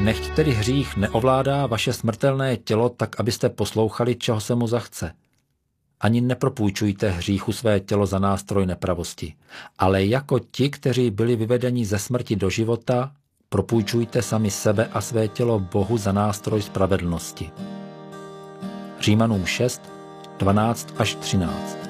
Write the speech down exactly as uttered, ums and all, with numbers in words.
Nechť tedy hřích neovládá vaše smrtelné tělo tak, abyste poslouchali, čeho se mu zachce. Ani nepropůjčujte hříchu své tělo za nástroj nepravosti, ale jako ti, kteří byli vyvedeni ze smrti do života, propůjčujte sami sebe a své tělo Bohu za nástroj spravedlnosti. Římanům šest, dvanáct až třináct.